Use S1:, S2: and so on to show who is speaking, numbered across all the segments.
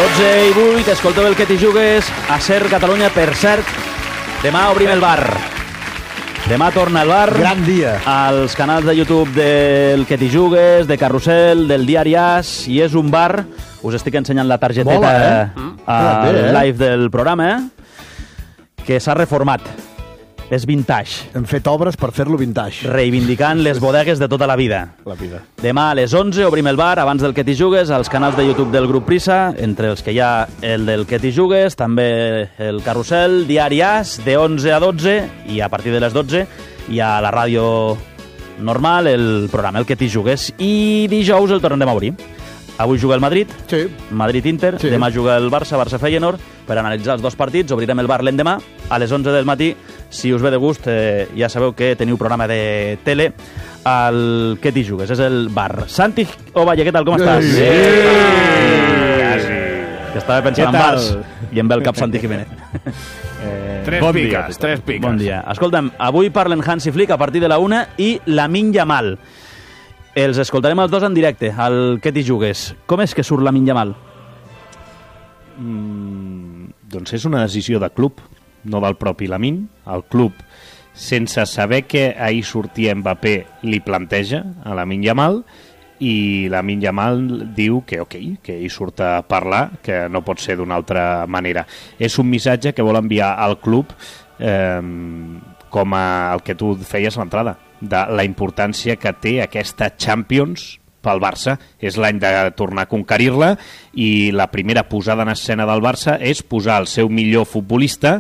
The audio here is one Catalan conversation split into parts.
S1: 12:08, escolteu el que t'hi jugues a Ser Catalunya. Per cert, demà obrim el bar. Demà torna el bar.
S2: Gran dia.
S1: Als canals de YouTube del que t'hi jugues, de Carrusel, del Diari As, i és un bar, us estic ensenyant la targeteta al live del programa, que s'ha reformat. És vintage.
S2: Hem fet obres per fer-lo vintage.
S1: Reivindicant les bodegues de tota la vida.
S2: La vida.
S1: Demà a les 11 obrim el bar, abans del que t'hi jugues, als canals de YouTube del grup Prisa, entre els que hi ha el del que t'hi jugues, també el Carrusel, Diari As, de 11 a 12, i a partir de les 12 hi ha la ràdio normal, el programa, el que t'hi jugues. I dijous el tornem a obrir. Avui juga el Madrid,
S2: sí.
S1: Madrid-Inter, sí. Demà juga el Barça, Barça-Feyenoord. Per analitzar els dos partits obrirem el bar l'endemà a les 11 del matí. Si us ve de gust, ja sabeu que teniu programa de tele al que t'hi jugues, és el bar. Santi Ovalle, què tal, com estàs?
S2: Sí.
S1: Que estava pensant en bars i em ve el cap Santi Jiménez.
S3: Tres piques.
S1: Bon dia. Escolta'm, avui parlen Hansi Flick a partir de la 1 i Lamine Yamal. Els escoltarem els dos en directe, al que t'hi jugues. Com és que surt Lamine Yamal?
S3: Doncs és una decisió de club, no del propi Lamine. El club, sense saber que ahir sortia Mbappé, li planteja a Lamine Yamal, i Lamine Yamal diu que ok, que ell surt a parlar, que no pot ser d'una altra manera. És un missatge que vol enviar al club com el que tu feies a l'entrada, de la importància que té aquesta Champions pel Barça. És l'any de tornar a conquerir-la, i la primera posada en escena del Barça és posar el seu millor futbolista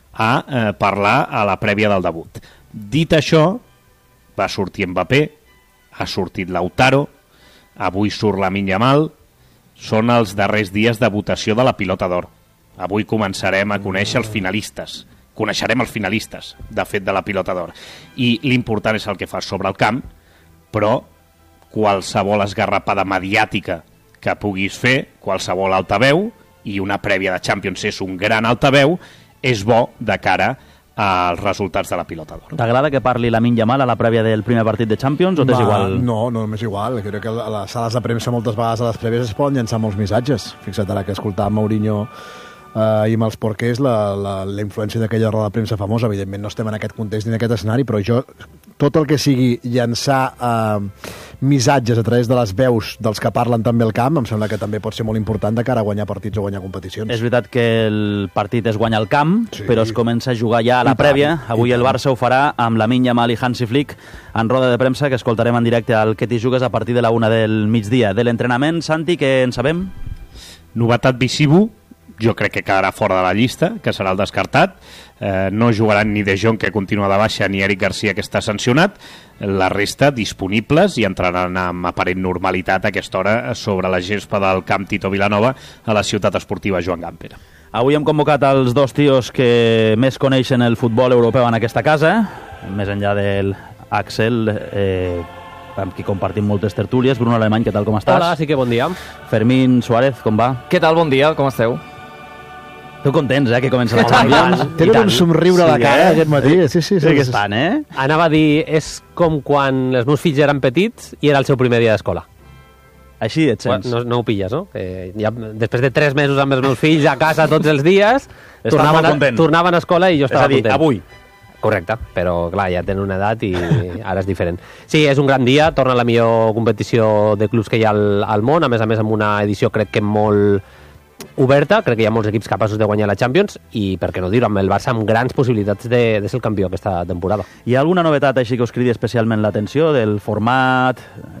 S3: a parlar a la prèvia del debut. Dit això, va sortir Mbappé, ha sortit Lautaro, avui surt Lamine Yamal. Són els darrers dies de votació de la Pilota d'Or. Avui començarem a conèixer els finalistes. Coneixerem els finalistes, de fet, de la Pilota d'Or. I l'important és el que fas sobre el camp, però qualsevol esgarrapada mediàtica que puguis fer, qualsevol altaveu, i una prèvia de Champions és un gran altaveu, és bo de cara als resultats de la Pilota d'Or.
S1: T'agrada que parli Lamine Yamal a la prèvia del primer partit de Champions o t'és igual?
S2: No, m'és igual. Crec que a les sales de premsa moltes vegades a les prèvies es poden llançar molts missatges. Fixa't ara que escoltàvem Mourinho i amb els porquers, la influència d'aquella roda de premsa famosa. Evidentment no estem en aquest context ni en aquest escenari, però jo, tot el que sigui llançar missatges a través de les veus dels que parlen també al camp, em sembla que també pot ser molt important de cara a guanyar partits o guanyar competicions.
S1: És veritat que el partit es guanya al camp, sí, però es comença a jugar ja a la prèvia. Avui el Barça ho farà amb Lamine Yamal i Hansi Flick en roda de premsa, que escoltarem en directe al que t'hi jugues a partir de la 1 del migdia. De l'entrenament, Santi, què en sabem?
S3: Novetat Bisibu, jo crec que quedarà fora de la llista, que serà el descartat. No jugaran ni De Jong, que continua de baixa, ni Eric Garcia, que està sancionat. La resta disponibles i entraran amb aparent normalitat a aquesta hora sobre la gespa del camp Tito Vilanova a la ciutat esportiva Joan Gamper.
S1: Avui hem convocat els dos tios que més coneixen el futbol europeu en aquesta casa, més enllà del Axel, amb qui compartim moltes tertúlies. Bruno Alemany, què tal, com estàs?
S4: Hola, sí que bon dia.
S1: Fermín Suárez, com va?
S4: Què tal, bon dia, com esteu?
S1: Tu contents, que comença la Champions?
S2: Tenen un somriure a la cara aquest matí. Sí,
S1: que estan,
S4: Anava a dir, és com quan els meus fills eren petits i era el seu primer dia d'escola.
S1: Així et sents?
S4: No ho pilles, no? Ja, després de 3 mesos amb els meus fills a casa tots els dies, tornaven a escola i jo estava content.
S1: És a dir, avui.
S4: Correcte, però clar, ja tenen una edat i ara és diferent. Sí, és un gran dia, torna la millor competició de clubs que hi ha al món, a més amb una edició crec que molt oberta, crec que hi ha molts equips capaços de guanyar la Champions i, per què no dir-ho, amb el Barça amb grans possibilitats de ser el campió aquesta temporada.
S1: Hi ha alguna novetat així que us cridi especialment l'atenció, del format,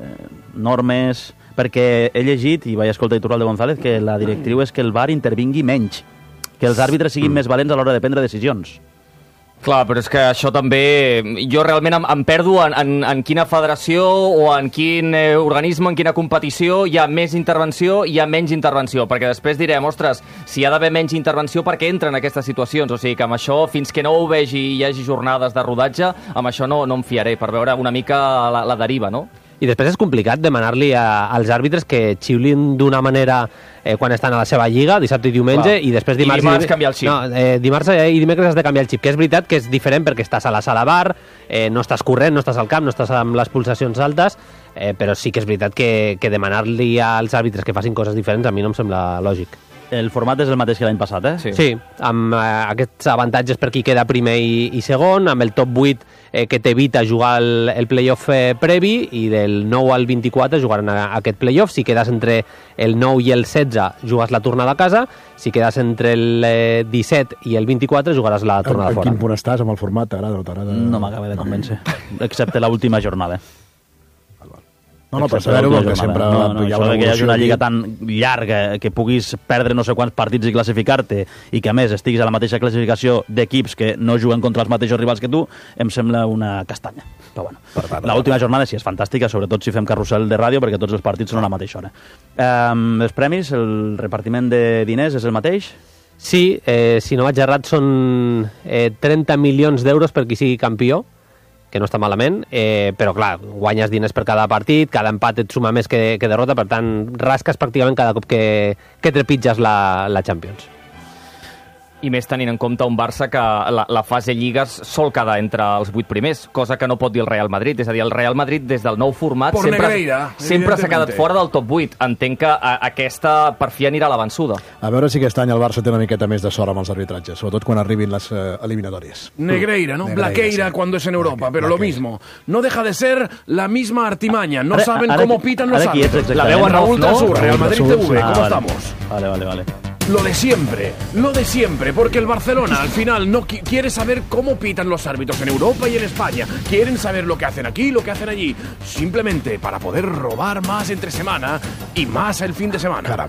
S1: normes? Perquè he llegit, i vaig escoltar Iturralde González, que la directriu és que el VAR intervingui menys, que els àrbitres siguin més valents a l'hora de prendre decisions.
S5: Clar, però és que això també... Jo realment em perdo en quina federació o en quin organisme, en quina competició hi ha més intervenció i hi ha menys intervenció, perquè després direm, ostres, si hi ha d'haver menys intervenció, per què entren aquestes situacions? O sigui que amb això, fins que no ho vegi i hi hagi jornades de rodatge, amb això no em fiaré, per veure una mica la deriva, no?
S4: I després és complicat demanar-li als àrbitres que xiulin d'una manera quan estan a la seva lliga, dissabte i diumenge, i després dimarts
S5: canviar el xip.
S4: No, dimarts i dimecres has de canviar el xip, que és veritat que és diferent perquè estàs a la sala bar, no estàs corrent, no estàs al camp, no estàs amb les pulsacions altes, però sí que és veritat que demanar-li als àrbitres que facin coses diferents a mi no em sembla lògic.
S1: El format és el mateix que l'any passat, eh?
S4: Sí, amb aquests avantatges per qui queda primer i segon, amb el top 8 que t'evita jugar el playoff previ, i del 9 al 24 jugaran aquest playoff. Si quedes entre el 9 i el 16 jugues la tornada a casa, si quedes entre el 17 i el 24 jugaràs la tornada fora.
S2: En quin punt estàs amb el format? T'agrada o t'agrada?
S1: No m'acaba de convèncer, excepte l'última jornada.
S2: No, per saber-ho, que sempre hi ha
S1: això
S2: una
S1: que hi hagi
S2: evolució
S1: una lliga
S2: aquí.
S1: tan llarga que puguis perdre no sé quants partits i classificar-te, i que a més estiguis a la mateixa classificació d'equips que no juguen contra els mateixos rivals que tu, em sembla una castanya. Però bueno, l'última jornada sí és fantàstica, sobretot si fem carrusel de ràdio, perquè tots els partits són a la mateixa hora. Els premis, el repartiment de diners és el mateix?
S4: Sí, si no vaig errat, són 30 milions d'euros per qui sigui campió, que no està malament, però clar, guanyes diners per cada partit, cada empat et suma més que derrota, per tant, rasques pràcticament cada cop que trepitges la Champions.
S5: I més tenint en compte un Barça que la fase Lligues sol quedar entre els 8 primers, cosa que no pot dir el Real Madrid. És a dir, el Real Madrid, des del nou format, sempre s'ha quedat fora del top 8. Entenc que aquesta per fi anirà a la vençuda.
S2: A veure si aquest any el Barça té una miqueta més de sort amb els arbitratges, sobretot quan arribin les eliminatòries.
S6: Negreira, ¿no? Blaqueira cuando es en Europa, pero lo mismo. No deja de ser la misma artimaña. No saben cómo pitan los árbitros.
S5: La veu en
S6: Raúl
S5: off, ¿no?
S6: Real Madrid TV, ¿cómo
S1: vale.
S6: estamos?
S1: Vale.
S6: Lo de siempre, porque el Barcelona al final no quiere saber cómo pitan los árbitros en Europa y en España. Quieren saber lo que hacen aquí, lo que hacen allí, simplemente para poder robar más entre semana y más el fin de semana.
S2: Caram.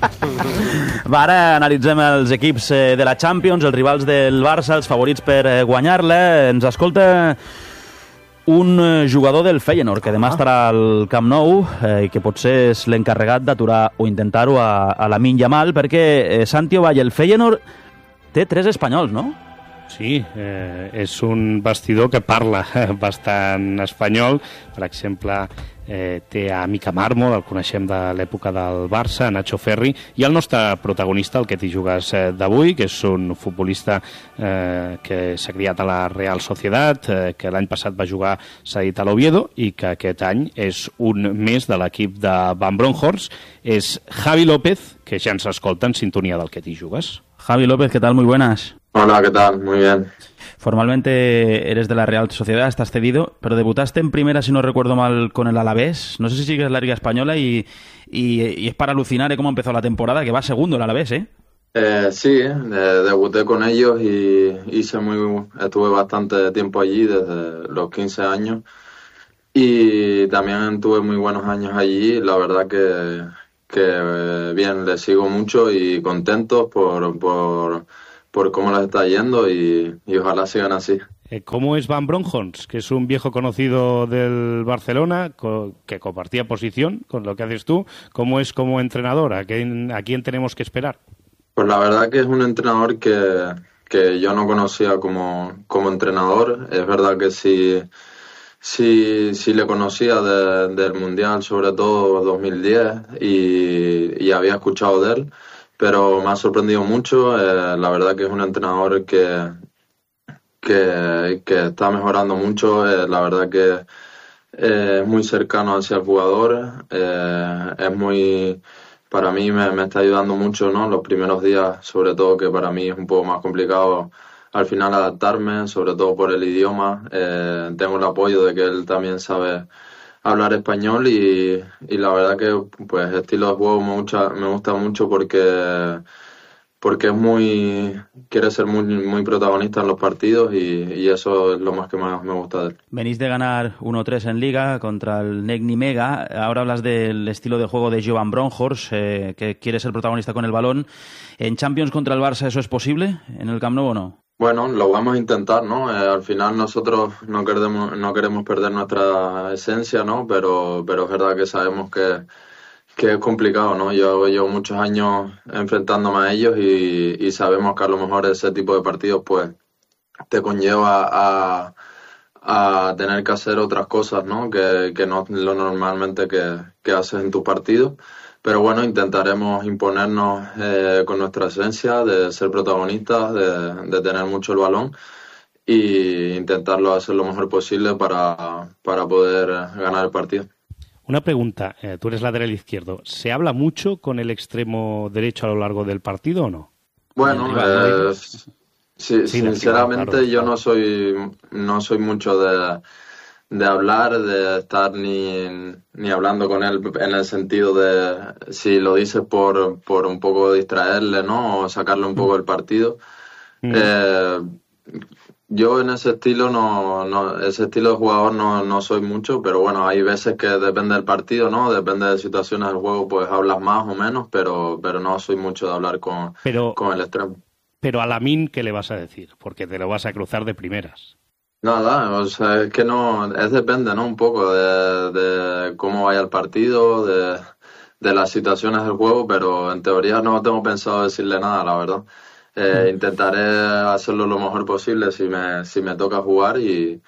S1: Va, ara analitzem els equips de la Champions, els rivals del Barça, els favorits per guanyar-la. Ens escolta un jugador del Feyenoord, que demà estarà al Camp Nou, i que potser és l'encarregat d'aturar o intentar-ho a Lamine Yamal, perquè Santi Ovalle, el Feyenoord, té 3 espanyols, no?
S3: Sí, és un vestidor que parla bastant espanyol. Per exemple, té a Mica Mármol, el coneixem de l'època del Barça, Nacho Ferri, i el nostre protagonista, el que t'hi jugues d'avui, que és un futbolista que s'ha criat a la Real Sociedad, que l'any passat va jugar cedit a l'Oviedo i que aquest any és un més de l'equip de Van Bronckhorst. És Javi López, que ja ens escolta en sintonia del que t'hi jugues.
S1: Javi López, ¿qué tal? Muy buenas.
S7: Hola, ¿qué tal? Muy bien.
S1: Formalmente eres de la Real Sociedad, estás cedido, pero debutaste en primera, si no recuerdo mal, con el Alavés. No sé si sigues la Liga Española y es para alucinar cómo empezó la temporada, que va segundo el Alavés, ¿eh?
S7: Sí, debuté con ellos y estuve bastante tiempo allí, desde los 15 años. Y también tuve muy buenos años allí. La verdad que bien, les sigo mucho y contento por cómo les está yendo y ojalá sigan así.
S3: ¿Cómo es Van Bronckhorst, que es un viejo conocido del Barcelona, que compartía posición con lo que haces tú? ¿Cómo es como entrenador? ¿A quién tenemos que esperar?
S7: Pues la verdad que es un entrenador que yo no conocía como entrenador. Es verdad que sí le conocía del Mundial, sobre todo 2010, y había escuchado de él. Pero me ha sorprendido mucho. La verdad que es un entrenador que está mejorando mucho. La verdad que es muy cercano hacia el jugador. Para mí me está ayudando mucho, ¿no? Los primeros días, sobre todo, que para mí es un poco más complicado al final adaptarme, sobre todo por el idioma. Tengo el apoyo de que él también sabe hablar español y la verdad que pues el estilo de juego me gusta mucho porque quiere ser muy protagonista en los partidos y eso es lo más que más me gusta de él.
S1: Venís de ganar 1-3 en Liga contra el Negni Mega. Ahora hablas del estilo de juego de Van Bronckhorst, que quiere ser protagonista con el balón. ¿En Champions contra el Barça eso es posible en el Camp Nou o no?
S7: Bueno, lo vamos a intentar, ¿no? Al final nosotros no queremos perder nuestra esencia, ¿no? Pero es verdad que sabemos que es complicado, ¿no? Yo llevo muchos años enfrentándome a ellos y sabemos que a lo mejor ese tipo de partidos pues te conlleva a tener que hacer otras cosas, ¿no? Que no lo normalmente que haces en tu partido. Pero bueno, intentaremos imponernos con nuestra esencia de ser protagonistas, de tener mucho el balón e intentarlo hacer lo mejor posible para poder ganar el partido.
S3: Una pregunta, tú eres lateral izquierdo. ¿Se habla mucho con el extremo derecho a lo largo del partido o no?
S7: Bueno, sí, sinceramente claro. Yo no soy mucho de hablar, de estar ni hablando con él en el sentido de si lo dices por un poco distraerle, ¿no? O sacarle un poco del partido. Yo en ese estilo ese estilo de jugador no soy mucho, pero bueno, hay veces que depende del partido, ¿no? Depende de situaciones del juego, pues hablas más o menos, pero no soy mucho de hablar con el extremo.
S3: Pero a Lamine, ¿qué le vas a decir? Porque te lo vas a cruzar de primeras.
S7: Nada, o sea, es que depende, ¿no? Un poco de cómo vaya el partido, de las situaciones del juego, pero en teoría no tengo pensado decirle nada, la verdad. Intentaré hacerlo lo mejor posible si me toca jugar y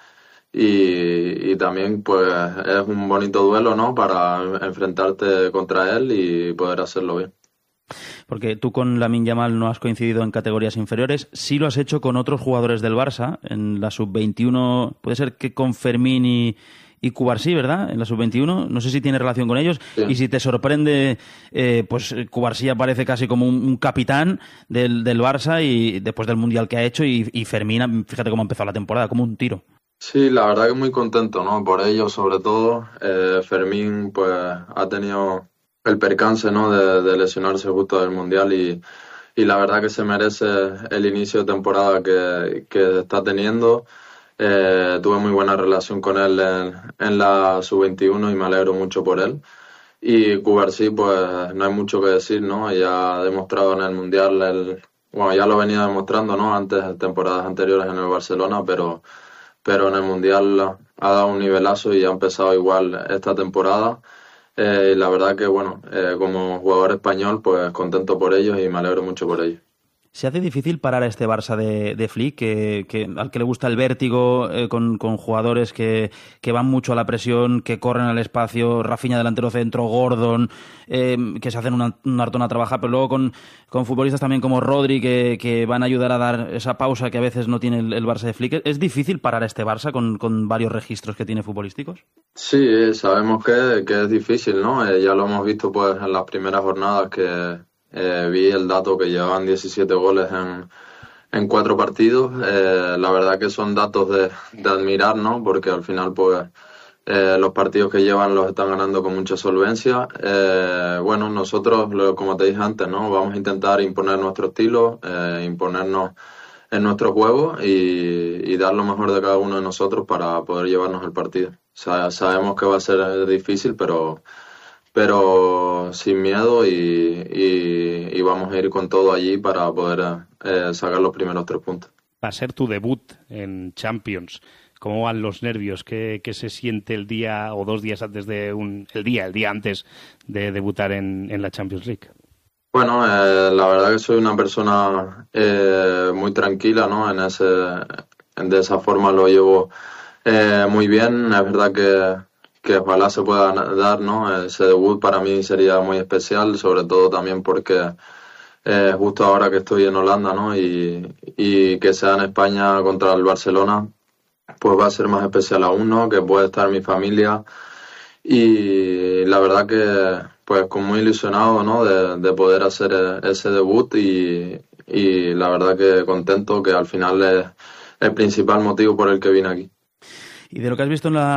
S7: también pues es un bonito duelo, ¿no? Para enfrentarte contra él y poder hacerlo bien.
S1: Porque tú con Lamine Yamal no has coincidido en categorías inferiores, sí lo has hecho con otros jugadores del Barça, en la sub-21, puede ser que con Fermín y Cubarsí, ¿verdad? En la sub-21, no sé si tiene relación con ellos, sí. Y si te sorprende, pues Cubarsí aparece casi como un capitán del Barça y después del Mundial que ha hecho y Fermín, fíjate cómo ha empezado la temporada, como un tiro.
S7: Sí, la verdad que muy contento, ¿no? Por ello, sobre todo, Fermín pues ha tenido el percance, ¿no? De lesionarse justo del Mundial y la verdad que se merece el inicio de temporada que está teniendo. Tuve muy buena relación con él en la sub-21 y me alegro mucho por él. Y Cubarsí, pues no hay mucho que decir, ¿no? Ya ha demostrado en el Mundial, ya lo venía demostrando, ¿no? Antes, en temporadas anteriores en el Barcelona, pero en el Mundial ha dado un nivelazo y ha empezado igual esta temporada. La verdad que, bueno, como jugador español, pues contento por ellos y me alegro mucho por ellos.
S1: ¿Se hace difícil parar a este Barça de Flick, al que le gusta el vértigo, con jugadores que van mucho a la presión, que corren al espacio, Rafinha delantero centro, Gordon, que se hacen un hartón a trabajar, pero luego con futbolistas también como Rodri, que van a ayudar a dar esa pausa que a veces no tiene el Barça de Flick? ¿Es difícil parar a este Barça con varios registros que tiene futbolísticos?
S7: Sí, sabemos que es difícil, ¿no? Ya lo hemos visto pues en las primeras jornadas que... vi el dato que llevaban 17 goles en 4 partidos. La verdad que son datos de admirar, ¿no? Porque al final, pues, los partidos que llevan los están ganando con mucha solvencia. Bueno, nosotros, como te dije antes, ¿no? Vamos a intentar imponer nuestro estilo, imponernos en nuestro juego y dar lo mejor de cada uno de nosotros para poder llevarnos el partido. O sea, sabemos que va a ser difícil, pero sin miedo y vamos a ir con todo allí para poder sacar los primeros 3 puntos.
S3: Va a ser tu debut en Champions. ¿Cómo van los nervios? ¿Qué se siente el día o 2 días antes el día antes de debutar en la Champions League?
S7: Bueno, la verdad que soy una persona muy tranquila, ¿no? De esa forma lo llevo muy bien. Es verdad que ojalá se pueda dar, ¿no? Ese debut para mí sería muy especial, sobre todo también porque justo ahora que estoy en Holanda, ¿no? Y que sea en España contra el Barcelona, pues va a ser más especial aún, ¿no? Que puede estar mi familia y la verdad que pues con muy ilusionado, ¿no? De poder hacer ese debut y la verdad que contento, que al final es el principal motivo por el que vine aquí.
S1: Y de lo que has visto en la